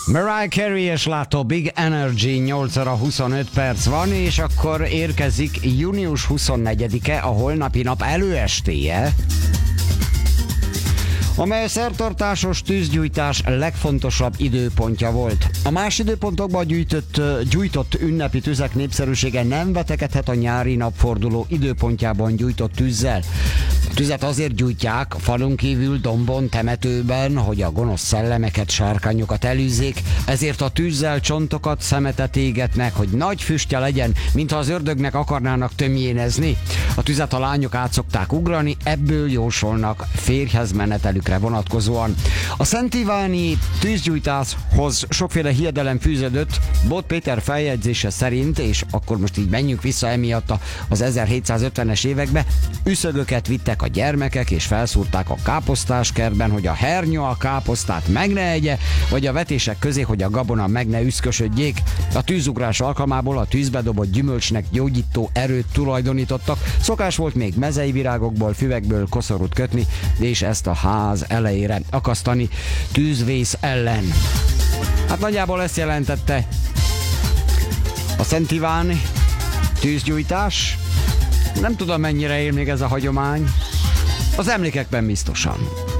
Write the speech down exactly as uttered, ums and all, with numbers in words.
Mariah Carey és látó Big Energy, nyolc óra huszonöt perc van, és akkor érkezik június huszonnegyedike, a holnapi nap előestéje, amely a szertartásos tűzgyújtás legfontosabb időpontja volt. A más időpontokban gyújtott, gyújtott ünnepi tüzek népszerűsége nem vetekedhet a nyári napforduló időpontjában gyújtott tűzzel. A tüzet azért gyújtják falun kívül, dombon, temetőben, hogy a gonosz szellemeket, sárkányokat elűzzék, ezért a tűzzel csontokat, szemetet égetnek, hogy nagy füstje legyen, mintha az ördögnek akarnának tömjénezni. A tüzet a lányok át szokták ugrani, ebből jósolnak férjhez menetelükre vonatkozóan. A Szent Iváni tűzgyújtáshoz sokféle hiedelem fűződött. Bot Péter feljegyzése szerint, és akkor most így menjünk vissza emiatt az ezerhétszázötvenes évekbe, üszögöket vittek a gyermekek, és felszúrták a káposztáskertben, hogy a hernya a káposztát meg ne egye, vagy a vetések közé, hogy a gabona meg ne üszkösödjék. A tűzugrás alkalmából a tűzbe dobott gyümölcsnek gyógyító erőt tulajdonítottak. Szokás volt még mezei virágokból, füvekből koszorút kötni, és ezt a ház elejére akasztani tűzvész ellen. Hát nagyjából ezt jelentette a Szent Iván tűzgyújtás. Nem tudom, mennyire él még ez a hagyomány. Az emlékekben biztosan.